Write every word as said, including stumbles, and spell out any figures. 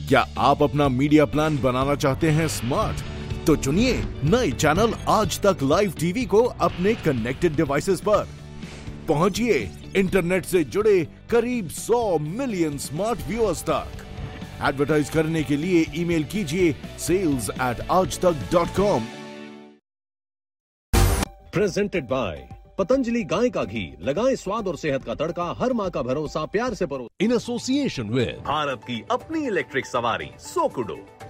क्या आप अपना मीडिया प्लान बनाना चाहते हैं स्मार्ट? तो चुनिए नए चैनल आज तक लाइव टीवी को अपने कनेक्टेड डिवाइसेस पर। पहुंचिए इंटरनेट से जुड़े करीब सौ मिलियन स्मार्ट व्यूअर्स तक। एडवर्टाइज करने के लिए ईमेल कीजिए सेल्स एट आज तक dot com. Presented by Patanjali गाय का घी, लगाएं स्वाद और सेहत का तड़का, हर माँ का भरोसा प्यार से परो। इन एसोसिएशन विद भारत की अपनी इलेक्ट्रिक सवारी सोकुडो।